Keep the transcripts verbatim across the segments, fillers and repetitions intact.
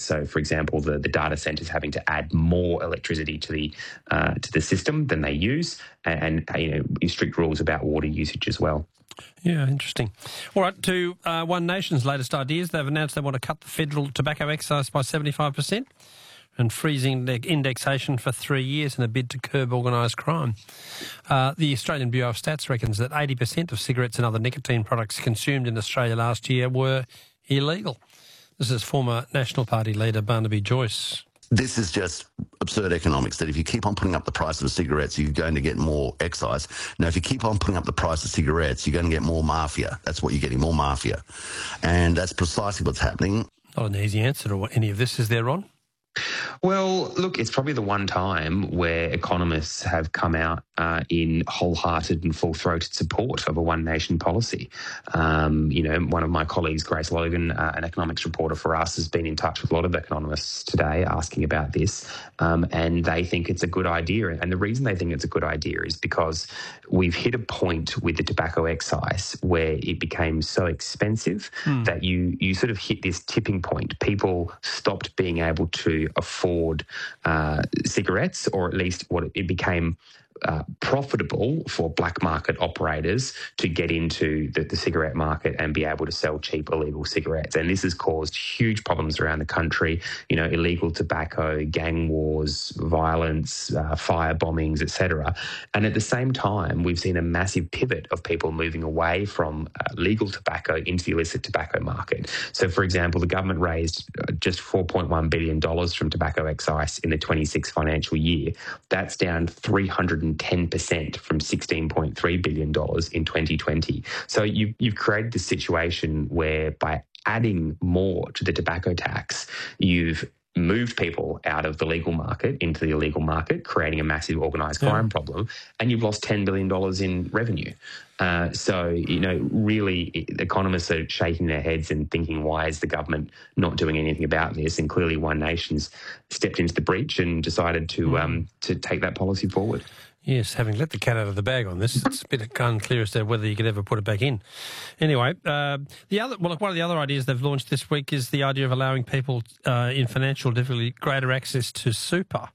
So, for example, the, the data centres having to add more electricity to the uh, to the system than they use, and, and you know strict rules about water usage as well. Yeah, interesting. All right, to uh, One Nation's latest ideas. They've announced they want to cut the federal tobacco excise by seventy-five percent and freezing the indexation for three years in a bid to curb organised crime. Uh, the Australian Bureau of Stats reckons that eighty percent of cigarettes and other nicotine products consumed in Australia last year were illegal. This is former National Party leader Barnaby Joyce. This is just absurd economics, that if you keep on putting up the price of cigarettes, you're going to get more excise. Now, if you keep on putting up the price of cigarettes, you're going to get more mafia. That's what you're getting, more mafia. And that's precisely what's happening. Not an easy answer to any of this, is there, Ron? Well, look, it's probably the one time where economists have come out uh, in wholehearted and full-throated support of a One Nation policy. Um, you know, one of my colleagues, Grace Logan, uh, an economics reporter for us, has been in touch with a lot of economists today asking about this, um, and they think it's a good idea. And the reason they think it's a good idea is because we've hit a point with the tobacco excise where it became so expensive mm. that you, you sort of hit this tipping point. People stopped being able to afford uh, cigarettes, or at least what it became uh, profitable for black market operators to get into the, the cigarette market and be able to sell cheap illegal cigarettes. And this has caused huge problems around the country, you know, illegal tobacco, gang wars, violence, uh, fire bombings, et cetera. And at the same time, we've seen a massive pivot of people moving away from uh, legal tobacco into the illicit tobacco market. So, for example, the government raised just four point one billion dollars from tobacco excise in the twenty-six financial year. That's down three hundred ten percent from sixteen point three billion dollars in twenty twenty. So you, you've created this situation where by adding more to the tobacco tax, you've moved people out of the legal market into the illegal market, creating a massive organised crime yeah. problem, and you've lost ten billion dollars in revenue. Uh, so, you know, really, economists are shaking their heads and thinking, why is the government not doing anything about this? And clearly One Nation's stepped into the breach and decided to mm. um, to take that policy forward. Yes, having let the cat out of the bag on this, it's a bit unclear as to whether you could ever put it back in. Anyway, uh, the other well, one of the other ideas they've launched this week is the idea of allowing people uh, in financial difficulty greater access to super.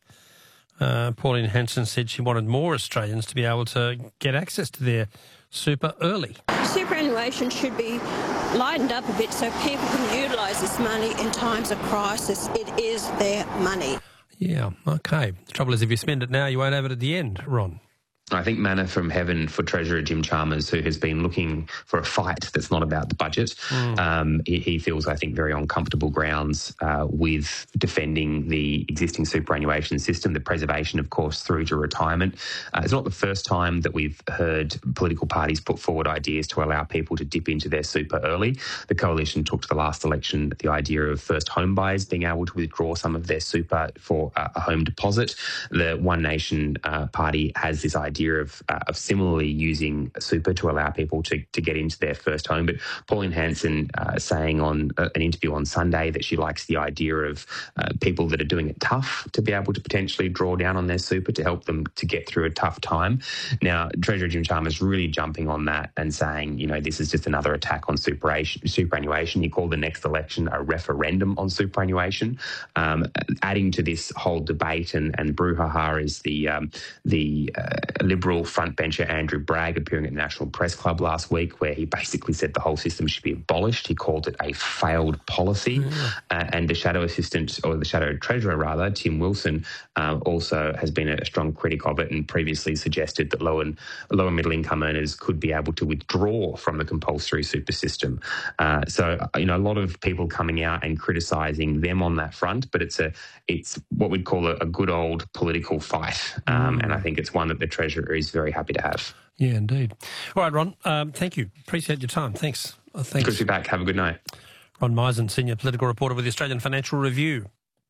Uh, Pauline Hanson said she wanted more Australians to be able to get access to their super early. Superannuation should be lightened up a bit so people can utilise this money in times of crisis. It is their money. Yeah, okay. The trouble is if you spend it now, you won't have it at the end, Ron. I think manna from heaven for Treasurer Jim Chalmers, who has been looking for a fight that's not about the budget. Mm. Um, he, he feels, I think, very uncomfortable grounds uh, with defending the existing superannuation system, the preservation, of course, through to retirement. Uh, it's not the first time that we've heard political parties put forward ideas to allow people to dip into their super early. The Coalition took to the last election the idea of first home buyers being able to withdraw some of their super for uh, a home deposit. The One Nation uh, party has this idea Of, uh, of similarly using super to allow people to, to get into their first home. But Pauline Hanson uh, saying on uh, an interview on Sunday that she likes the idea of uh, people that are doing it tough to be able to potentially draw down on their super to help them to get through a tough time. Now, Treasurer Jim Chalmers really jumping on that and saying, you know, this is just another attack on superannuation. superannuation. He called the next election a referendum on superannuation. Um, adding to this whole debate and, and brouhaha is the, um, the uh, Liberal frontbencher Andrew Bragg appearing at the National Press Club last week, where he basically said the whole system should be abolished. He called it a failed policy. Mm. Uh, and the Shadow Assistant, or the Shadow Treasurer rather, Tim Wilson, uh, also has been a strong critic of it and previously suggested that low and low and middle income earners could be able to withdraw from the compulsory super system. Uh, so, you know, a lot of people coming out and criticising them on that front, but it's a it's what we'd call a, a good old political fight. Um, mm. And I think it's one that the Treasurer is very happy to have. Yeah, indeed. All right, Ron, um, thank you. Appreciate your time. Thanks. Uh, thanks. Good to be back. Have a good night. Ron Meisen, Senior Political Reporter with the Australian Financial Review.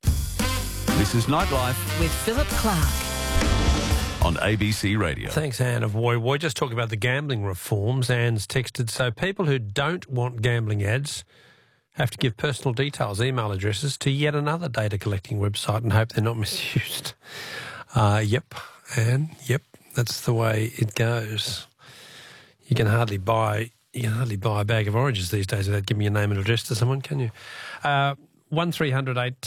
This is Nightlife with Philip Clark on A B C Radio. Thanks, Anne of Woy Woy. Just talking about the gambling reforms. Anne's texted, so people who don't want gambling ads have to give personal details, email addresses, to yet another data collecting website and hope they're not misused. Uh, yep, Anne, yep. That's the way it goes. You can hardly buy you can hardly buy a bag of oranges these days without giving your name and address to someone, can you? Uh, one three hundred eight